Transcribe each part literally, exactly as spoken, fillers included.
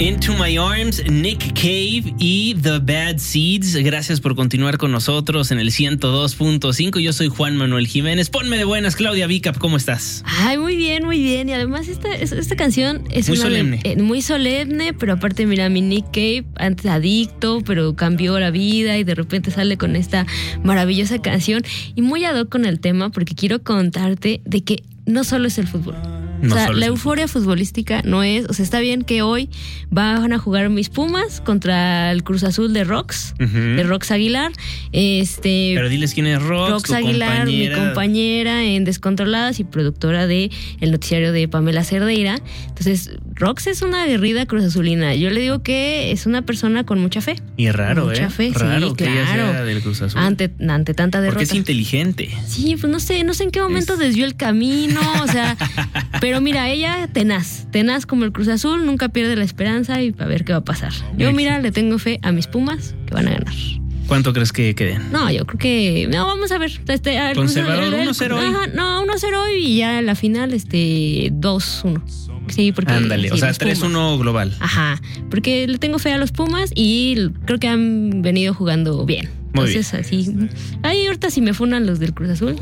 Into My Arms, Nick Cave y The Bad Seeds. Gracias por continuar con nosotros en el ciento dos punto cinco. Yo soy Juan Manuel Jiménez. Ponme de buenas, Claudia Vicap, ¿cómo estás? Ay, muy bien, muy bien. Y además esta, esta canción es muy una solemne. De, eh, muy solemne, pero aparte, mira, mi Nick Cave, antes adicto, pero cambió la vida y de repente sale con esta maravillosa canción. Y muy ad hoc con el tema, porque quiero contarte de que no solo es el fútbol. No o sea, la el euforia futbolística no es... O sea, está bien que hoy van a jugar mis Pumas contra el Cruz Azul de Rox, uh-huh. de Rox Aguilar. Este, Pero diles quién es Rox, Rox Aguilar, compañera. mi compañera en Descontroladas y productora de el noticiario de Pamela Cerdeira. Entonces, Rox es una aguerrida Cruz Azulina. Yo le digo que es una persona con mucha fe. Y raro, mucha ¿eh? fe, raro sí, que claro. ella sea del Cruz Azul. Ante, ante tanta derrota. Porque es inteligente. Sí, pues no sé, no sé en qué momento Es... desvió el camino, o sea... Pero mira, ella tenaz, tenaz como el Cruz Azul, nunca pierde la esperanza y a ver qué va a pasar. Yo, mira, le tengo fe a mis Pumas que van a ganar. ¿Cuánto crees que queden? No, yo creo que... No, vamos a ver. Este, a ver, Conservador, uno cero hoy. Ajá, no, uno cero hoy y ya la final, este, dos uno. Sí, porque... Ándale, sí, o sea, tres uno global. Ajá, porque le tengo fe a los Pumas y creo que han venido jugando bien. Muy Entonces, bien. así... Ahí ahorita si me funan los del Cruz Azul...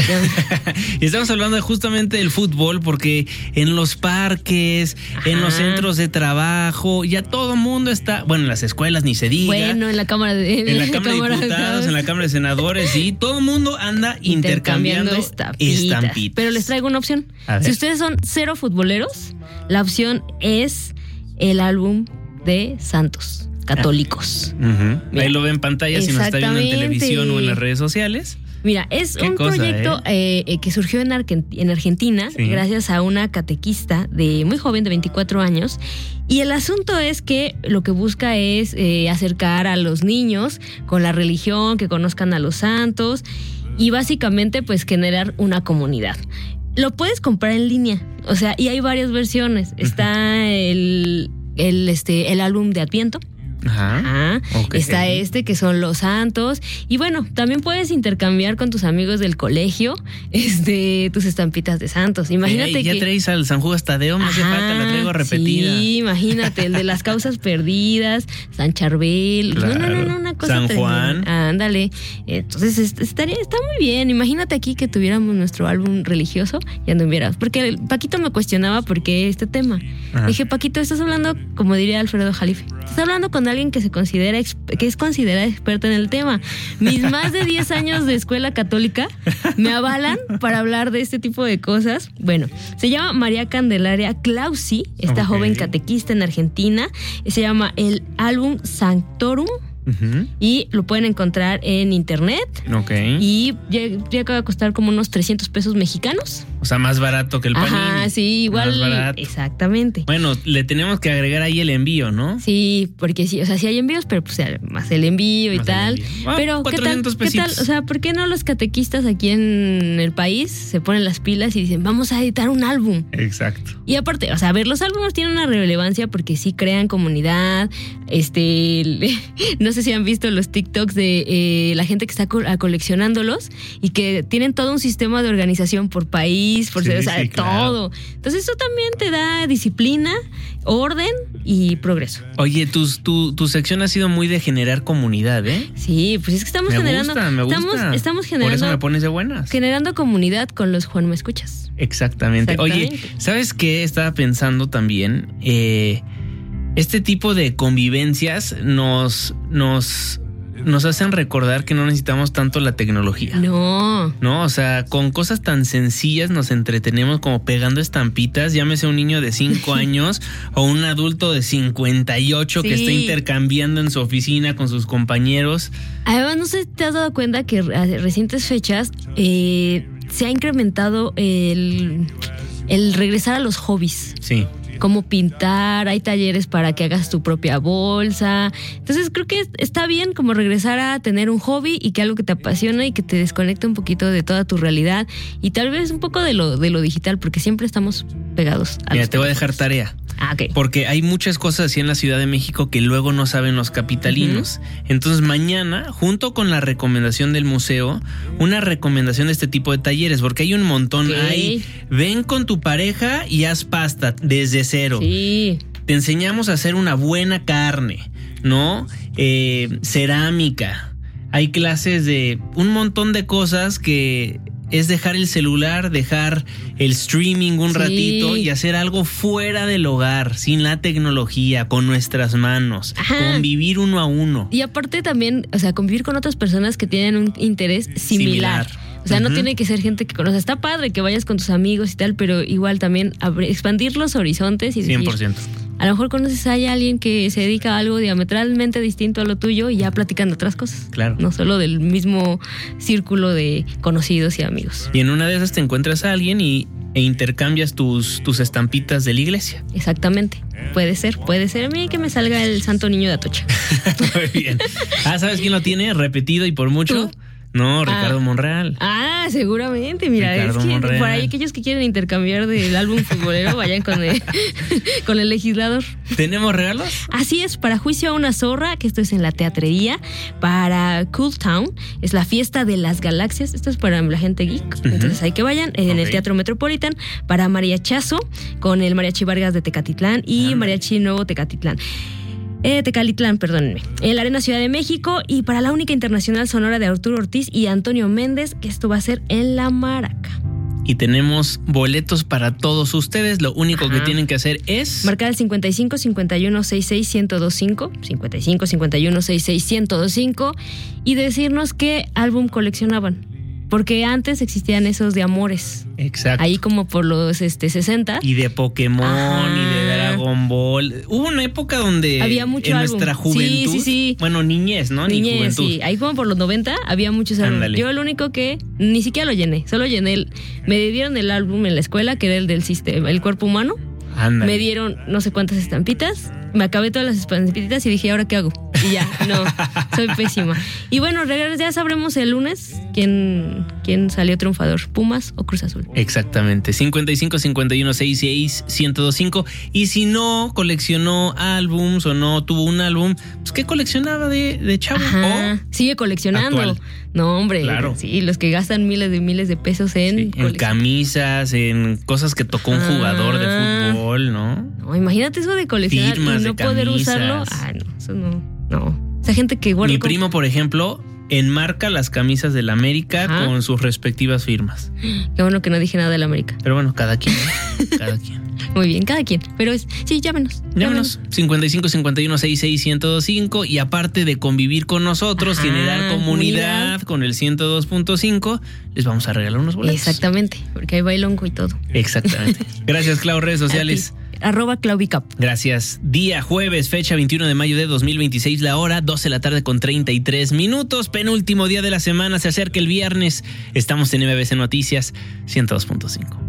Y estamos hablando de justamente del fútbol, porque en los parques, Ajá. en los centros de trabajo, ya todo el mundo está, bueno, en las escuelas ni se diga. Bueno, en la Cámara de, en la, la Cámara, Cámara de Diputados, en la Cámara de Senadores, sí, todo el mundo anda intercambiando, intercambiando estampitas. estampitas. Pero les traigo una opción. Si ustedes son cero futboleros, la opción es el álbum de Santos Católicos. Uh-huh. Ahí lo ven en pantalla si nos está viendo en televisión o en las redes sociales. Mira, es un cosa, proyecto eh? Eh, que surgió en, Argent- en Argentina sí. gracias a una catequista de muy joven, de veinticuatro años. Y el asunto es que lo que busca es eh, acercar a los niños con la religión, que conozcan a los santos y básicamente pues generar una comunidad. Lo puedes comprar en línea, o sea, y hay varias versiones. Está uh-huh. el, el, este, el álbum de Adviento. Ajá. Ajá. Okay. Está este que son los santos. Y bueno, también puedes intercambiar con tus amigos del colegio este, tus estampitas de santos. Imagínate hey, ya que... traes al San Judas Tadeo, no hace falta, la traigo repetida. Sí, imagínate, el de las causas perdidas, San Charbel. Claro. No, no, no, una cosa San tremenda. Juan. Ándale. Entonces estaría, está muy bien. Imagínate aquí que tuviéramos nuestro álbum religioso y anduvieras. Porque Paquito me cuestionaba por qué este tema. Ajá. Dije, Paquito, estás hablando, como diría Alfredo Jalife, estás hablando con alguien que se considera que es considerada experta en el tema. Mis más de diez años de escuela católica me avalan para hablar de este tipo de cosas. Bueno, se llama María Candelaria Clausi, esta okay. joven catequista en Argentina. Se llama el álbum Sanctorum. Uh-huh. Y lo pueden encontrar en internet. Ok. Y ya, ya acaba de costar como unos trescientos pesos mexicanos. O sea, más barato que el Panini. Ajá, sí, igual. Más barato. Exactamente. Bueno, le tenemos que agregar ahí el envío, ¿no? Sí, porque sí, o sea, sí hay envíos, pero pues más el envío más y tal. Envío. Ah, pero ¿qué tal, ¿qué tal? O sea, ¿por qué no los catequistas aquí en el país se ponen las pilas y dicen, vamos a editar un álbum? Exacto. Y aparte, o sea, a ver, los álbumes tienen una relevancia porque sí crean comunidad. Este, no sé si han visto los TikToks de eh, la gente que está co- coleccionándolos y que tienen todo un sistema de organización por país, por sí, ser, o sea, sí, claro. todo. Entonces eso también te da disciplina, orden y progreso. Oye, tu, tu, tu sección ha sido muy de generar comunidad, ¿eh? Sí, pues es que estamos me generando. Gusta, me gusta. Estamos, estamos generando. Por eso me pones de buenas. Generando comunidad con los Juan Me Escuchas. Exactamente. Exactamente. Oye, ¿sabes qué? Estaba pensando también. Eh, este tipo de convivencias nos, nos, nos hacen recordar que no necesitamos tanto la tecnología. No. No, o sea, con cosas tan sencillas nos entretenemos como pegando estampitas, llámese un niño de cinco años o un adulto de cincuenta y ocho sí. que está intercambiando en su oficina con sus compañeros. Además, no sé si te has dado cuenta que a recientes fechas eh, se ha incrementado el, el regresar a los hobbies. Sí. Como pintar, hay talleres para que hagas tu propia bolsa. Entonces creo que está bien como regresar a tener un hobby y que algo que te apasiona y que te desconecte un poquito de toda tu realidad y tal vez un poco de lo, de lo digital, porque siempre estamos pegados a Mira, los te voy a teléfonos. dejar tarea. Ah, ok. Porque hay muchas cosas así en la Ciudad de México que luego no saben los capitalinos. Uh-huh. Entonces mañana, junto con la recomendación del museo, una recomendación de este tipo de talleres, porque hay un montón. Okay. Hay, ven con tu pareja y haz pasta desde cero. Sí. te enseñamos a hacer una buena carne, ¿no? Eh, cerámica. Hay clases de un montón de cosas que es dejar el celular, dejar el streaming un sí. ratito y hacer algo fuera del hogar, sin la tecnología, con nuestras manos, Ajá. convivir uno a uno. Y aparte también, o sea, convivir con otras personas que tienen un interés similar. similar. O sea, uh-huh. no tiene que ser gente que conoce. Está padre que vayas con tus amigos y tal, pero igual también expandir los horizontes y decir, cien por ciento. A lo mejor conoces a alguien que se dedica a algo diametralmente distinto a lo tuyo y ya platican de otras cosas. Claro. No solo del mismo círculo de conocidos y amigos. Y en una de esas te encuentras a alguien y, e intercambias tus, tus estampitas de la iglesia. Exactamente. Puede ser, puede ser a mí que me salga el santo niño de Atocha. Muy bien. Ah, ¿sabes quién lo tiene repetido y por mucho? ¿Tú? No, Ricardo ah. Monreal. Ah, seguramente. Mira, Ricardo es que Monreal. Por ahí aquellos que quieren intercambiar del álbum futbolero vayan con el, con el legislador. ¿Tenemos regalos? Así es, para Juicio a una zorra, que esto es en la teatrería. Para Cool Town, es la fiesta de las galaxias. Esto es para la gente geek. Uh-huh. Entonces hay que vayan en okay. el Teatro Metropolitan. Para Mariachazo, con el Mariachi Vargas de Tecatitlán y ah. Mariachi Nuevo Tecatitlán. Eh, Tecalitlán, perdónenme, en la Arena Ciudad de México, y para la única internacional sonora de Arturo Ortiz y Antonio Méndez, que esto va a ser en La Maraca. Y tenemos boletos para todos ustedes. Lo único Ajá. que tienen que hacer es marcar el cincuenta y cinco, cincuenta y uno, sesenta y seis, ciento veinticinco, cincuenta y cinco, cincuenta y uno, sesenta y seis, ciento veinticinco y decirnos qué álbum coleccionaban. Porque antes existían esos de amores. Exacto. Ahí como por los este, sesenta. Y de Pokémon Ajá. y de Dragon Ball. Hubo una época donde había mucho en álbum. Nuestra juventud. Sí, sí, sí. Bueno, niñez, ¿no? Niñez, Ni juventud. Sí. Ahí como por los noventa había muchos álbumes. Yo lo único que ni siquiera lo llené. Solo llené el... Me dieron el álbum en la escuela, que era el del sistema, el cuerpo humano. Ándale. Me dieron no sé cuántas estampitas. Me acabé todas las estampitas y dije, ¿ahora qué hago? Y ya, no, soy pésima. Y bueno, ya sabremos el lunes quién, quién salió triunfador, Pumas o Cruz Azul. Exactamente, cincuenta y cinco, cincuenta y uno, sesenta y seis, ciento veinticinco. Y si no coleccionó álbums o no tuvo un álbum, pues ¿qué coleccionaba de, de chavo? Ajá, sigue coleccionando. Actual. No, hombre, claro. Sí, los que gastan miles de miles de pesos en... Sí, en camisas, en cosas que tocó un jugador de fútbol, ¿no? No, imagínate eso de coleccionar Firmas y no de poder camisas. usarlo. Ah, no, eso no, no. Esa gente que guarda... Mi primo, por ejemplo, enmarca las camisas del América Ajá. con sus respectivas firmas. Qué bueno que no dije nada del América. Pero bueno, cada quien, cada quien. Muy bien, cada quien. Pero es, sí, llámenos. Llámenos. llámenos. cincuenta y cinco, cincuenta y uno, sesenta y seis, ciento veinticinco. Y aparte de convivir con nosotros, Ajá, generar comunidad, comunidad con el ciento dos punto cinco, les vamos a regalar unos boletos. Exactamente, porque hay bailongo y todo. Exactamente. Gracias, Clau. Redes sociales. Arroba Claubicap. Gracias. Día jueves, fecha veintiuno de mayo de dos mil veintiséis, la hora doce de la tarde con treinta y tres minutos. Penúltimo día de la semana, se acerca el viernes. Estamos en M B C Noticias ciento dos punto cinco.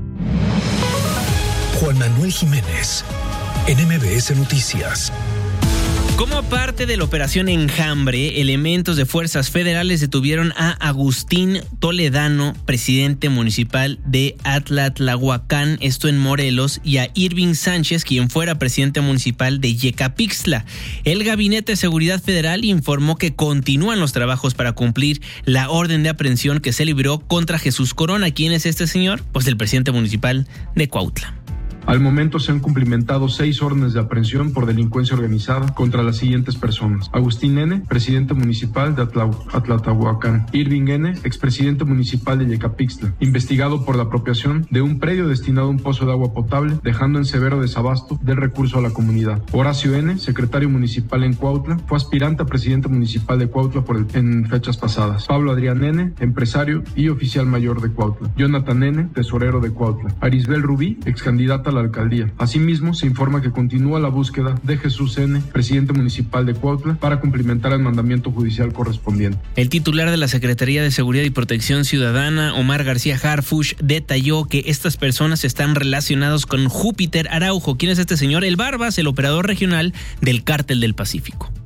Juan Manuel Jiménez, en M B S Noticias. Como parte de la operación Enjambre, elementos de fuerzas federales detuvieron a Agustín Toledano, presidente municipal de Atlatlahuacán, esto en Morelos, y a Irving Sánchez, quien fuera presidente municipal de Yecapixtla. El Gabinete de Seguridad Federal informó que continúan los trabajos para cumplir la orden de aprehensión que se libró contra Jesús Corona. ¿Quién es este señor? Pues el presidente municipal de Cuautla. Al momento se han cumplimentado seis órdenes de aprehensión por delincuencia organizada contra las siguientes personas: Agustín N., presidente municipal de Atlatlahuacán; Irving N., expresidente municipal de Yecapixtla, investigado por la apropiación de un predio destinado a un pozo de agua potable, dejando en severo desabasto del recurso a la comunidad. Horacio N., secretario municipal en Cuautla, fue aspirante a presidente municipal de Cuautla por el, en fechas pasadas. Pablo Adrián N., empresario y oficial mayor de Cuautla. Jonathan N., tesorero de Cuautla. Arisbel Rubí, ex candidata a la alcaldía. Asimismo, se informa que continúa la búsqueda de Jesús N., presidente municipal de Cuautla, para cumplimentar el mandamiento judicial correspondiente. El titular de la Secretaría de Seguridad y Protección Ciudadana, Omar García Harfuch, detalló que estas personas están relacionados con Júpiter Araujo. ¿Quién es este señor? El Barbas, el operador regional del Cártel del Pacífico.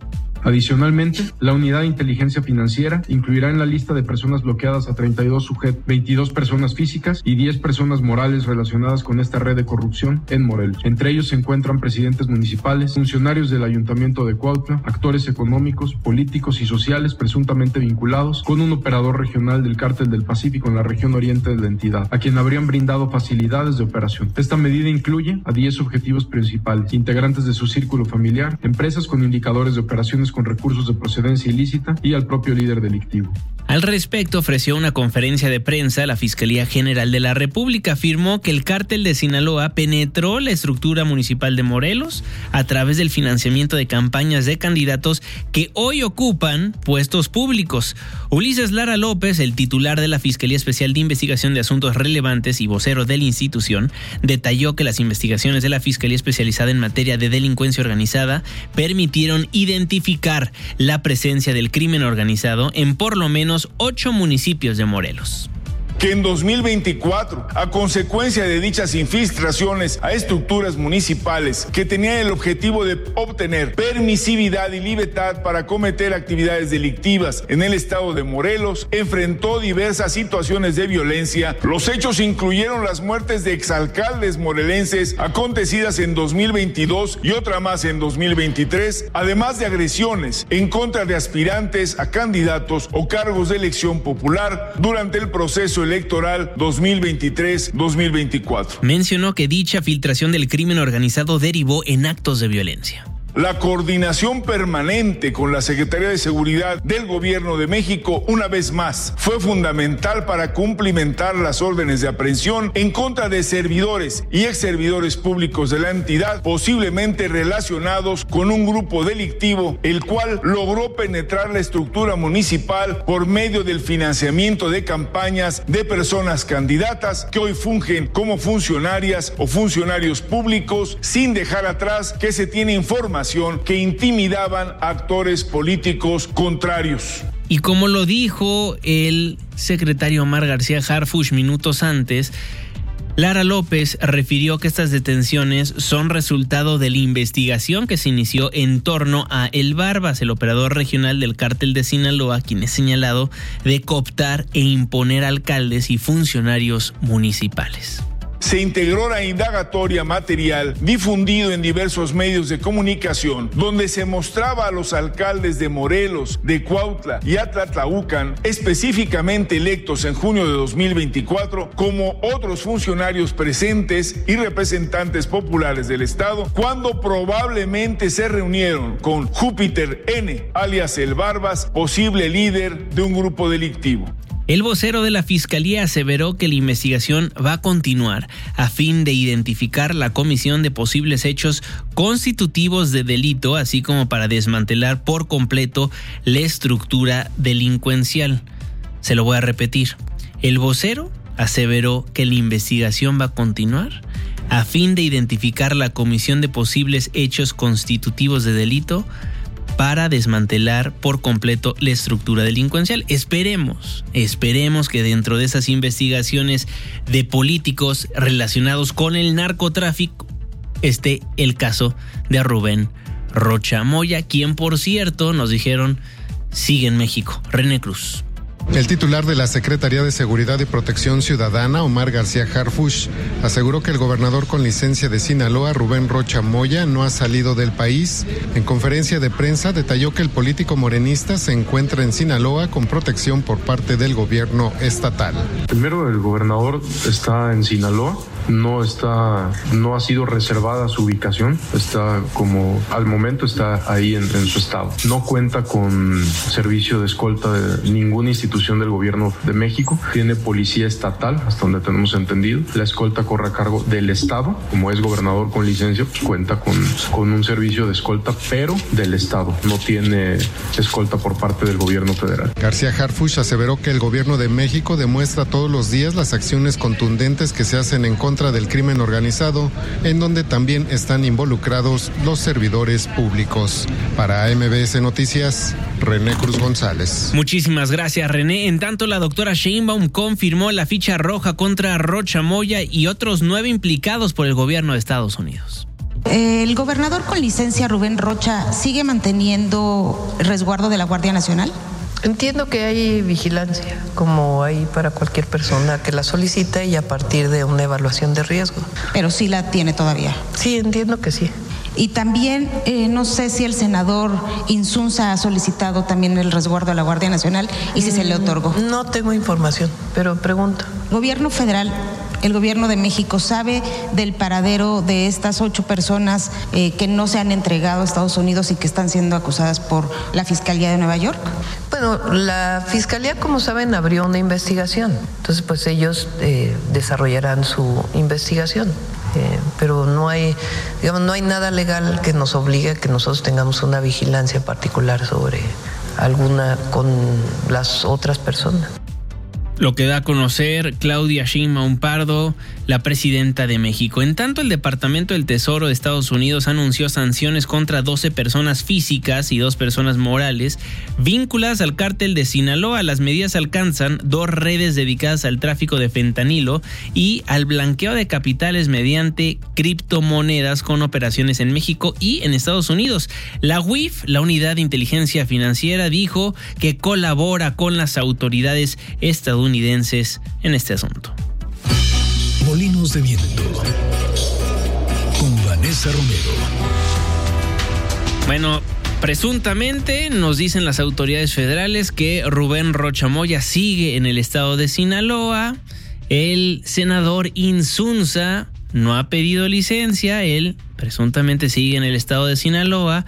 Adicionalmente, la unidad de inteligencia financiera incluirá en la lista de personas bloqueadas a treinta y dos sujetos, veintidós personas físicas y diez personas morales relacionadas con esta red de corrupción en Morelos. Entre ellos se encuentran presidentes municipales, funcionarios del Ayuntamiento de Cuautla, actores económicos, políticos y sociales presuntamente vinculados con un operador regional del Cártel del Pacífico en la región oriente de la entidad, a quien habrían brindado facilidades de operación. Esta medida incluye a diez objetivos principales, integrantes de su círculo familiar, empresas con indicadores de operaciones con recursos de procedencia ilícita y al propio líder delictivo. Al respecto, ofreció una conferencia de prensa la Fiscalía General de la República. Afirmó que el cártel de Sinaloa penetró la estructura municipal de Morelos a través del financiamiento de campañas de candidatos que hoy ocupan puestos públicos. Ulises Lara López, el titular de la Fiscalía Especial de Investigación de Asuntos Relevantes y vocero de la institución, detalló que las investigaciones de la Fiscalía Especializada en materia de delincuencia organizada permitieron identificar la presencia del crimen organizado en por lo menos ocho municipios de Morelos. Que en dos mil veinticuatro, a consecuencia de dichas infiltraciones a estructuras municipales que tenían el objetivo de obtener permisividad y libertad para cometer actividades delictivas en el estado de Morelos, enfrentó diversas situaciones de violencia. Los hechos incluyeron las muertes de exalcaldes morelenses acontecidas en dos mil veintidós y otra más en dos mil veintitrés, además de agresiones en contra de aspirantes a candidatos o cargos de elección popular durante el proceso electoral dos mil veintitrés dos mil veinticuatro. Mencionó que dicha filtración del crimen organizado derivó en actos de violencia. La coordinación permanente con la Secretaría de Seguridad del Gobierno de México, una vez más, fue fundamental para cumplimentar las órdenes de aprehensión en contra de servidores y exservidores públicos de la entidad, posiblemente relacionados con un grupo delictivo, el cual logró penetrar la estructura municipal por medio del financiamiento de campañas de personas candidatas que hoy fungen como funcionarias o funcionarios públicos, sin dejar atrás que se tiene información que intimidaban a actores políticos contrarios. Y como lo dijo el secretario Omar García Harfuch minutos antes, Lara López refirió que estas detenciones son resultado de la investigación que se inició en torno a El Barbas, el operador regional del Cártel de Sinaloa, quien es señalado de cooptar e imponer alcaldes y funcionarios municipales. Se integró la indagatoria material difundido en diversos medios de comunicación, donde se mostraba a los alcaldes de Morelos, de Cuautla y Atlatlaucan, específicamente electos en junio de dos mil veinticuatro, como otros funcionarios presentes y representantes populares del estado, cuando probablemente se reunieron con Júpiter N., alias El Barbas, posible líder de un grupo delictivo. El vocero de la Fiscalía aseveró que la investigación va a continuar a fin de identificar la comisión de posibles hechos constitutivos de delito, así como para desmantelar por completo la estructura delincuencial. Se lo voy a repetir. El vocero aseveró que la investigación va a continuar a fin de identificar la comisión de posibles hechos constitutivos de delito para desmantelar por completo la estructura delincuencial. Esperemos, esperemos que dentro de esas investigaciones de políticos relacionados con el narcotráfico esté el caso de Rubén Rocha Moya, quien por cierto nos dijeron sigue en México. René Cruz. El titular de la Secretaría de Seguridad y Protección Ciudadana, Omar García Harfuch, aseguró que el gobernador con licencia de Sinaloa, Rubén Rocha Moya, no ha salido del país. En conferencia de prensa detalló que el político morenista se encuentra en Sinaloa con protección por parte del gobierno estatal. Primero, el gobernador está en Sinaloa. No está, no ha sido reservada su ubicación, está como al momento está ahí en, en su estado. No cuenta con servicio de escolta de ninguna institución del gobierno de México. Tiene policía estatal, hasta donde tenemos entendido. La escolta corre a cargo del estado. Como es gobernador con licencia, pues cuenta con, con un servicio de escolta, pero del estado. No tiene escolta por parte del gobierno federal. García Harfuch aseveró que el gobierno de México demuestra todos los días las acciones contundentes que se hacen en contra del crimen organizado, en donde también están involucrados los servidores públicos. Para M B S Noticias, René Cruz González. Muchísimas gracias, René. En tanto, la doctora Sheinbaum confirmó la ficha roja contra Rocha Moya y otros nueve implicados por el gobierno de Estados Unidos. ¿El gobernador con licencia, Rubén Rocha, sigue manteniendo resguardo de la Guardia Nacional? Entiendo que hay vigilancia, como hay para cualquier persona que la solicita y a partir de una evaluación de riesgo. Pero sí la tiene todavía. Sí, entiendo que sí. Y también, eh, no sé si el senador Insunza ha solicitado también el resguardo a la Guardia Nacional y si mm, se le otorgó. No tengo información, pero pregunto. Gobierno federal, el gobierno de México, ¿sabe del paradero de estas ocho personas eh, que no se han entregado a Estados Unidos y que están siendo acusadas por la Fiscalía de Nueva York? Bueno, la Fiscalía, como saben, abrió una investigación. Entonces, pues ellos eh, desarrollarán su investigación. Eh, pero no hay, digamos, no hay nada legal que nos obligue a que nosotros tengamos una vigilancia particular sobre alguna con las otras personas. Lo que da a conocer Claudia Sheinbaum Pardo, la presidenta de México. En tanto, el Departamento del Tesoro de Estados Unidos anunció sanciones contra doce personas físicas y dos personas morales vinculadas al cártel de Sinaloa. Las medidas alcanzan dos redes dedicadas al tráfico de fentanilo y al blanqueo de capitales mediante criptomonedas con operaciones en México y en Estados Unidos. La U I F, la Unidad de Inteligencia Financiera, dijo que colabora con las autoridades estadounidenses en este asunto. Molinos de Viento con Vanessa Romero. Bueno, presuntamente nos dicen las autoridades federales que Rubén Rocha Moya sigue en el estado de Sinaloa. El senador Insunza no ha pedido licencia, él presuntamente sigue en el estado de Sinaloa.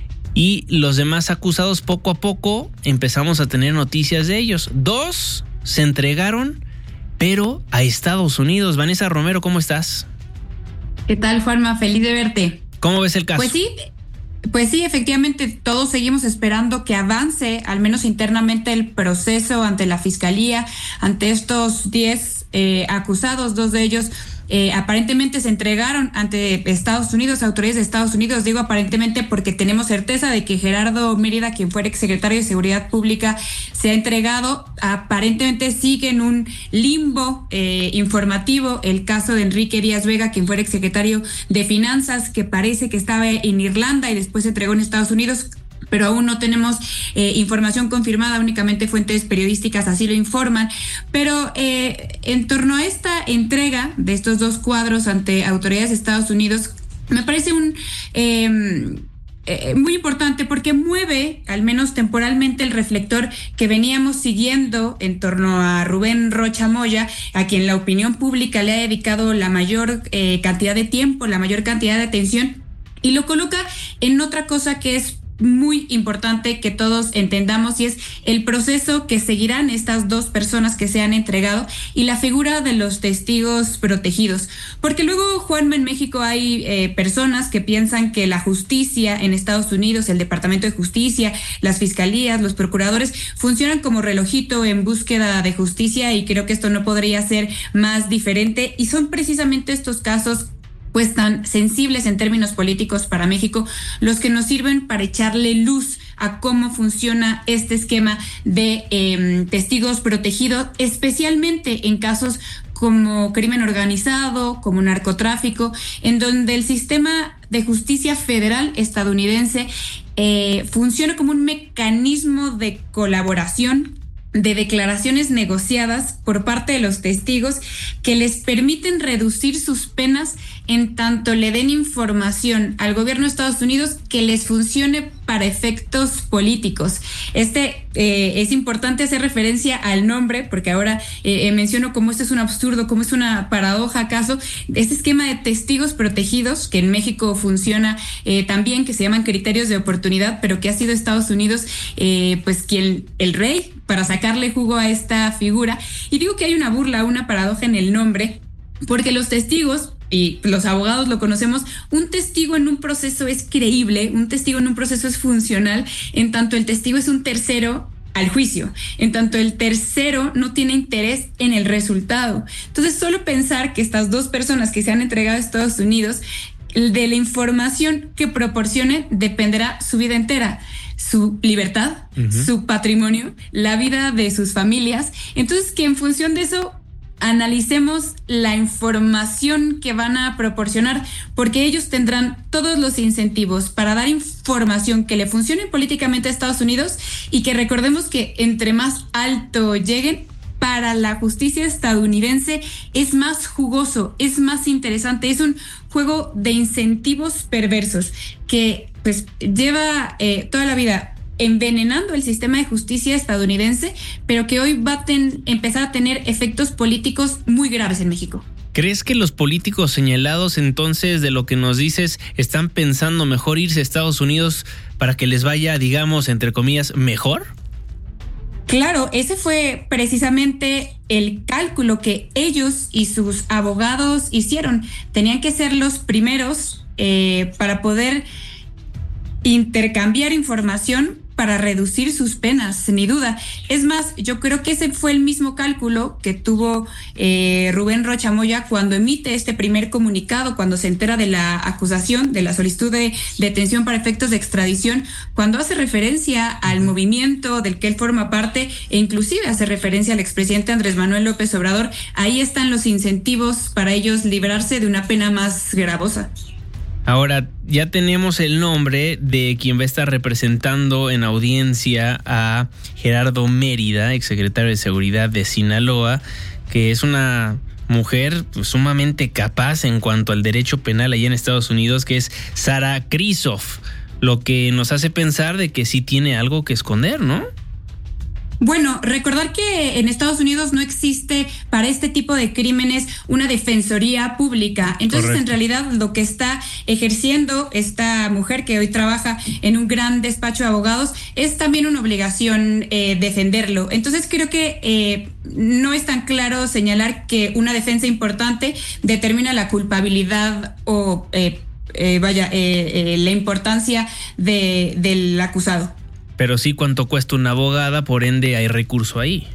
Y los demás acusados, poco a poco empezamos a tener noticias de ellos. Dos se entregaron, pero a Estados Unidos. Vanessa Romero, ¿cómo estás? ¿Qué tal, Juanma? Feliz de verte. ¿Cómo ves el caso? Pues sí, pues sí, efectivamente, todos seguimos esperando que avance, al menos internamente, el proceso ante la Fiscalía, ante estos diez eh, acusados, dos de ellos Eh, aparentemente se entregaron ante Estados Unidos, autoridades de Estados Unidos. Digo aparentemente porque tenemos certeza de que Gerardo Mérida, quien fuera exsecretario de Seguridad Pública, se ha entregado. Aparentemente sigue en un limbo eh, informativo el caso de Enrique Díaz Vega, quien fuera exsecretario de Finanzas, que parece que estaba en Irlanda y después se entregó en Estados Unidos. Pero aún no tenemos eh, información confirmada, únicamente fuentes periodísticas así lo informan. Pero eh, en torno a esta entrega de estos dos cuadros ante autoridades de Estados Unidos, me parece un eh, eh, muy importante porque mueve, al menos temporalmente, el reflector que veníamos siguiendo en torno a Rubén Rocha Moya, a quien la opinión pública le ha dedicado la mayor eh, cantidad de tiempo, la mayor cantidad de atención, y lo coloca en otra cosa que es muy importante que todos entendamos, y es el proceso que seguirán estas dos personas que se han entregado y la figura de los testigos protegidos. Porque luego, Juanma, en México hay eh, personas que piensan que la justicia en Estados Unidos, el Departamento de Justicia, las fiscalías, los procuradores, funcionan como relojito en búsqueda de justicia, y creo que esto no podría ser más diferente, y son precisamente estos casos pues tan sensibles en términos políticos para México, los que nos sirven para echarle luz a cómo funciona este esquema de eh, testigos protegidos, especialmente en casos como crimen organizado, como narcotráfico, en donde el sistema de justicia federal estadounidense eh, funciona como un mecanismo de colaboración, de declaraciones negociadas por parte de los testigos que les permiten reducir sus penas en tanto le den información al gobierno de Estados Unidos que les funcione para efectos políticos. Este eh, es importante hacer referencia al nombre, porque ahora eh, menciono cómo esto es un absurdo, cómo es una paradoja acaso. Este esquema de testigos protegidos, que en México funciona eh, también, que se llaman criterios de oportunidad, pero que ha sido Estados Unidos eh, pues quien, el rey, para sacarle jugo a esta figura. Y digo que hay una burla, una paradoja en el nombre, porque los testigos, y los abogados lo conocemos, un testigo en un proceso es creíble, un testigo en un proceso es funcional, en tanto el testigo es un tercero al juicio, en tanto el tercero no tiene interés en el resultado. Entonces, solo pensar que estas dos personas que se han entregado a Estados Unidos, de la información que proporcionen dependerá su vida entera, su libertad, uh-huh. su patrimonio, la vida de sus familias. Entonces, que en función de eso analicemos la información que van a proporcionar, porque ellos tendrán todos los incentivos para dar información que le funcione políticamente a Estados Unidos y que recordemos que entre más alto lleguen, para la justicia estadounidense es más jugoso, es más interesante, es un juego de incentivos perversos que pues lleva eh, toda la vida envenenando el sistema de justicia estadounidense, pero que hoy va a ten, empezar a tener efectos políticos muy graves en México. ¿Crees que los políticos señalados entonces de lo que nos dices están pensando mejor irse a Estados Unidos para que les vaya, digamos, entre comillas, mejor? Claro, ese fue precisamente el cálculo que ellos y sus abogados hicieron. Tenían que ser los primeros eh, para poder intercambiar información para reducir sus penas, sin duda. Es más, yo creo que ese fue el mismo cálculo que tuvo eh, Rubén Rocha Moya cuando emite este primer comunicado, cuando se entera de la acusación, de la solicitud de detención para efectos de extradición, cuando hace referencia al movimiento del que él forma parte e inclusive hace referencia al expresidente Andrés Manuel López Obrador. Ahí están los incentivos para ellos librarse de una pena más gravosa. Ahora, ya tenemos el nombre de quien va a estar representando en audiencia a Gerardo Mérida, exsecretario de Seguridad de Sinaloa, que es una mujer pues, sumamente capaz en cuanto al derecho penal allá en Estados Unidos, que es Sara Krisoff, lo que nos hace pensar de que sí tiene algo que esconder, ¿no? Bueno, recordar que en Estados Unidos no existe para este tipo de crímenes una defensoría pública. Entonces, correcto, en realidad lo que está ejerciendo esta mujer que hoy trabaja en un gran despacho de abogados es también una obligación eh, defenderlo. Entonces, creo que eh, no es tan claro señalar que una defensa importante determina la culpabilidad o eh, eh, vaya eh, eh, la importancia de, del acusado. Pero sí cuánto cuesta una abogada, por ende hay recurso ahí.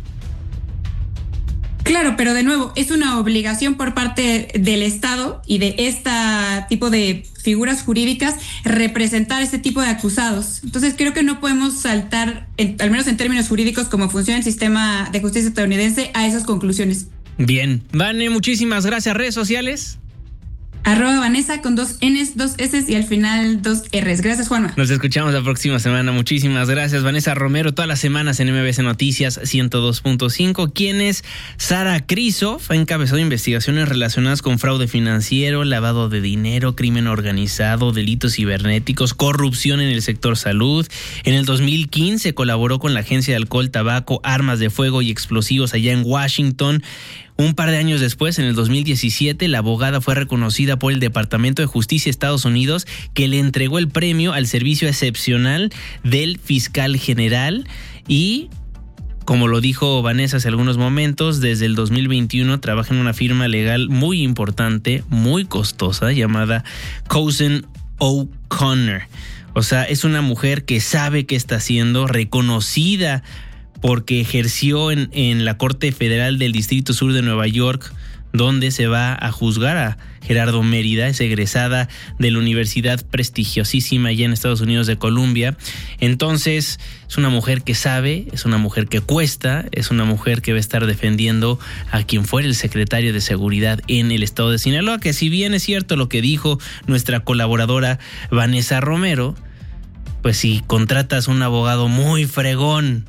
Claro, pero de nuevo, es una obligación por parte del Estado y de este tipo de figuras jurídicas representar este tipo de acusados. Entonces creo que no podemos saltar, en, al menos en términos jurídicos, como funciona el sistema de justicia estadounidense, a esas conclusiones. Bien. Vane, muchísimas gracias. ¿Redes sociales? Arroba Vanessa con dos N's, dos S's y al final dos R's. Gracias, Juanma. Nos escuchamos la próxima semana. Muchísimas gracias, Vanessa Romero. Todas las semanas en M B S Noticias ciento dos punto cinco. ¿Quién es Sara Krisoff? Ha encabezado investigaciones relacionadas con fraude financiero, lavado de dinero, crimen organizado, delitos cibernéticos, corrupción en el sector salud. En el dos mil quince colaboró con la Agencia de Alcohol, Tabaco, Armas de Fuego y Explosivos allá en Washington. Un par de años después, en el dos mil diecisiete, la abogada fue reconocida por el Departamento de Justicia de Estados Unidos, que le entregó el premio al servicio excepcional del fiscal general y, como lo dijo Vanessa hace algunos momentos, desde el dos mil veintiuno trabaja en una firma legal muy importante, muy costosa, llamada Cousin O'Connor. O sea, es una mujer que sabe qué está haciendo, reconocida porque ejerció en, en la Corte Federal del Distrito Sur de Nueva York, donde se va a juzgar a Gerardo Mérida. Es egresada de la universidad prestigiosísima allá en Estados Unidos de Columbia. Entonces, es una mujer que sabe, es una mujer que cuesta, es una mujer que va a estar defendiendo a quien fuera el secretario de Seguridad en el estado de Sinaloa, que si bien es cierto lo que dijo nuestra colaboradora Vanessa Romero, pues si contratas un abogado muy fregón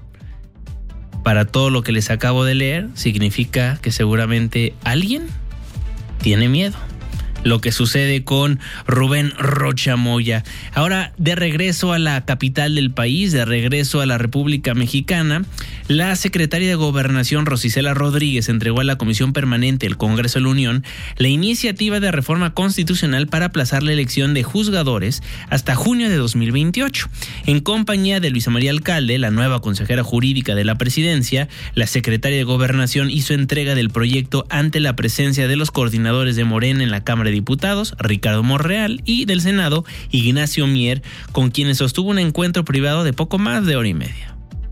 para todo lo que les acabo de leer, significa que seguramente alguien tiene miedo. Lo que sucede con Rubén Rocha Moya. Ahora, de regreso a la capital del país, de regreso a la República Mexicana, la secretaria de Gobernación, Rosicela Rodríguez, entregó a la Comisión Permanente del Congreso de la Unión la iniciativa de reforma constitucional para aplazar la elección de juzgadores hasta junio de dos mil veintiocho. En compañía de Luisa María Alcalde, la nueva consejera jurídica de la presidencia, la secretaria de Gobernación hizo entrega del proyecto ante la presencia de los coordinadores de Morena en la Cámara de Diputados, Ricardo Monreal, y del Senado, Ignacio Mier, con quienes sostuvo un encuentro privado de poco más de hora y media.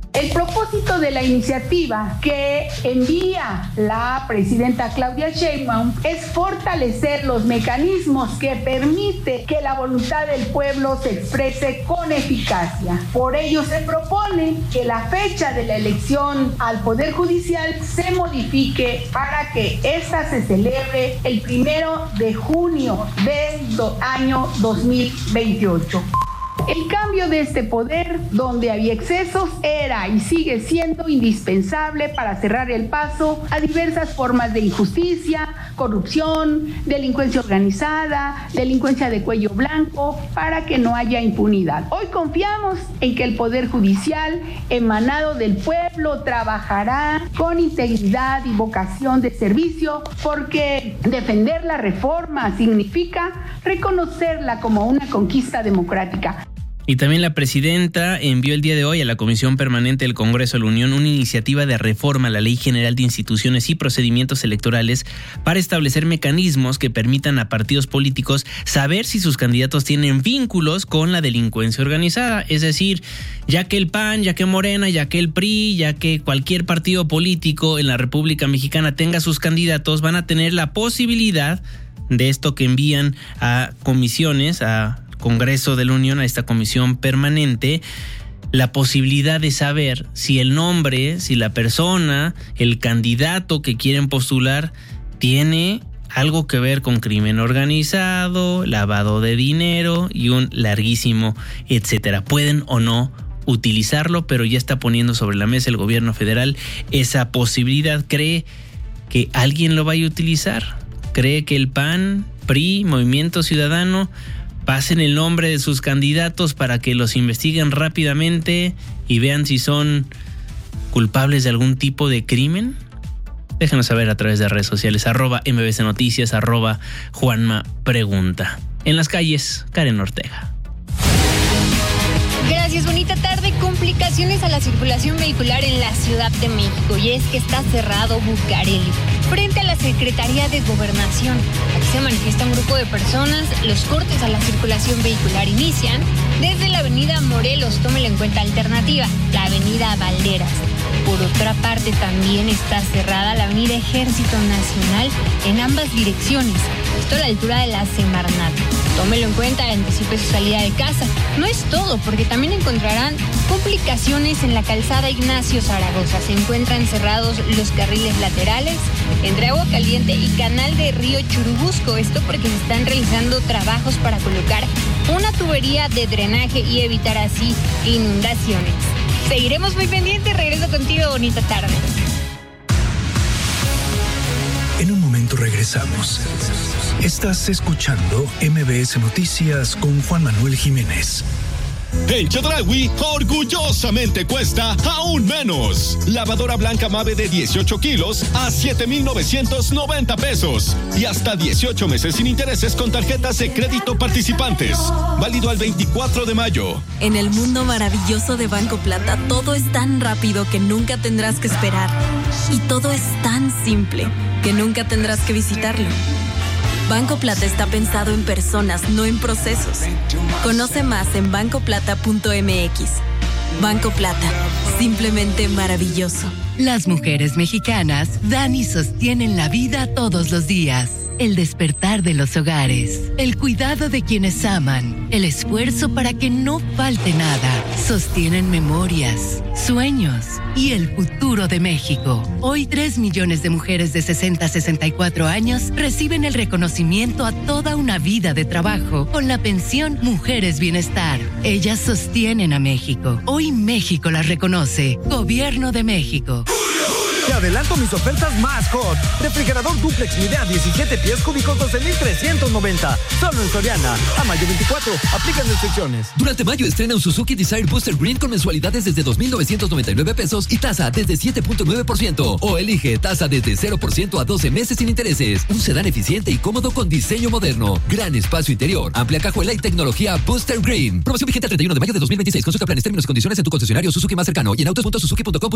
El propósito de la iniciativa que envía la presidenta Claudia Sheinbaum es fortalecer los mecanismos que permiten que la voluntad del pueblo se exprese con eficacia. Por ello se propone que la fecha de la elección al Poder Judicial se modifique para que ésta se celebre el primero de junio del do- año dos mil veintiocho. El cambio de este poder, donde había excesos, era y sigue siendo indispensable para cerrar el paso a diversas formas de injusticia, corrupción, delincuencia organizada, delincuencia de cuello blanco, para que no haya impunidad. Hoy confiamos en que el Poder Judicial, emanado del pueblo, trabajará con integridad y vocación de servicio, porque defender la reforma significa reconocerla como una conquista democrática. Y también la presidenta envió el día de hoy a la Comisión Permanente del Congreso de la Unión una iniciativa de reforma a la Ley General de Instituciones y Procedimientos Electorales para establecer mecanismos que permitan a partidos políticos saber si sus candidatos tienen vínculos con la delincuencia organizada. Es decir, ya que el P A N, ya que Morena, ya que el P R I, ya que cualquier partido político en la República Mexicana tenga sus candidatos, van a tener la posibilidad de esto que envían a comisiones, a Congreso de la Unión, a esta comisión permanente, la posibilidad de saber si el nombre, si la persona, el candidato que quieren postular tiene algo que ver con crimen organizado, lavado de dinero y un larguísimo etcétera. Pueden o no utilizarlo, pero ya está poniendo sobre la mesa el gobierno federal esa posibilidad. ¿Cree que alguien lo vaya a utilizar? ¿Cree que el P A N, P R I, Movimiento Ciudadano pasen el nombre de sus candidatos para que los investiguen rápidamente y vean si son culpables de algún tipo de crimen? Déjenos saber a través de redes sociales, arroba M B C Noticias, arroba Juanma Pregunta. En las calles, Karen Ortega. Gracias, bonita tarde. Complicaciones a la circulación vehicular en la Ciudad de México, y es que está cerrado Bucareli frente a la Secretaría de Gobernación. Aquí se manifiesta un grupo de personas. Los cortes a la circulación vehicular inician desde la avenida Morelos, tómelo en cuenta alternativa, la avenida Valderas. Por otra parte, también está cerrada la avenida Ejército Nacional en ambas direcciones, esto a la altura de la Semarnat. Tómelo en cuenta, anticipe su salida de casa. No es todo, porque también encontrarán complicaciones en la calzada Ignacio Zaragoza. Se encuentran cerrados los carriles laterales entre Agua Caliente y Canal de Río Churubusco. Esto porque se están realizando trabajos para colocar una tubería de drenaje y evitar así inundaciones. Seguiremos muy pendientes. Regreso contigo, bonita tarde. En un momento regresamos. Estás escuchando M B S Noticias con Juan Manuel Jiménez. En Chedraui, orgullosamente cuesta aún menos. Lavadora blanca Mave de dieciocho kilos a siete mil novecientos noventa pesos. Y hasta dieciocho meses sin intereses con tarjetas de crédito participantes. Válido al veinticuatro de mayo. En el mundo maravilloso de Banco Plata, todo es tan rápido que nunca tendrás que esperar. Y todo es tan simple que nunca tendrás que visitarlo. Banco Plata está pensado en personas, no en procesos. Conoce más en banco plata punto m x. Banco Plata, simplemente maravilloso. Las mujeres mexicanas dan y sostienen la vida todos los días. El despertar de los hogares, el cuidado de quienes aman, el esfuerzo para que no falte nada. Sostienen memorias, sueños y el futuro de México. Hoy tres millones de mujeres de sesenta a sesenta y cuatro años reciben el reconocimiento a toda una vida de trabajo con la pensión Mujeres Bienestar. Ellas sostienen a México. Hoy México las reconoce. Gobierno de México. Te adelanto mis ofertas más hot. Refrigerador duplex Midea diecisiete pies cúbicos doce mil trescientos noventa. Solo en Soriana. A mayo veinticuatro. Aplican restricciones. Durante mayo estrena un Suzuki Desire Booster Green con mensualidades desde dos mil novecientos noventa y nueve pesos y tasa desde siete punto nueve por ciento. O elige tasa desde cero por ciento a doce meses sin intereses. Un sedán eficiente y cómodo con diseño moderno. Gran espacio interior. Amplia cajuela y tecnología Booster Green. Promoción vigente el treinta y uno de mayo de dos mil veintiséis. Consulta planes, términos y condiciones en tu concesionario Suzuki más cercano y en autos punto suzuki punto com.